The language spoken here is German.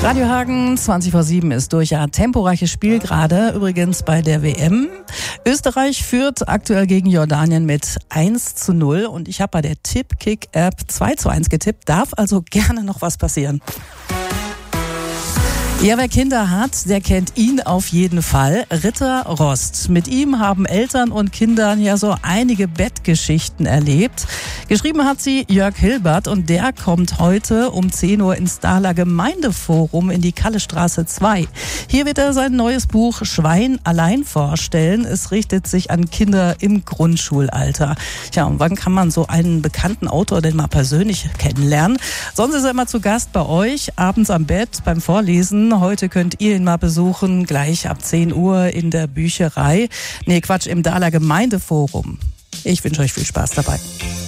Radio Hagen, 20:07 ist durch. Ja, temporeiches Spiel gerade, übrigens bei der WM. Österreich führt aktuell gegen Jordanien mit 1:0 und ich habe bei der Tipp-Kick-App 2:1 getippt. Darf also gerne noch was passieren. Ja, wer Kinder hat, der kennt ihn auf jeden Fall. Ritter Rost. Mit ihm haben Eltern und Kindern ja so einige Bettgeschichten erlebt. Geschrieben hat sie Jörg Hilbert und der kommt heute um 10 Uhr ins Dahler Gemeindeforum in die Kallestraße 2. Hier wird er sein neues Buch Schwein allein vorstellen. Es richtet sich an Kinder im Grundschulalter. Tja, und wann kann man so einen bekannten Autor denn mal persönlich kennenlernen? Sonst ist er immer zu Gast bei euch, abends am Bett beim Vorlesen. Heute könnt ihr ihn mal besuchen, gleich ab 10 Uhr in der Bücherei. Im Dahler Gemeindeforum. Ich wünsche euch viel Spaß dabei.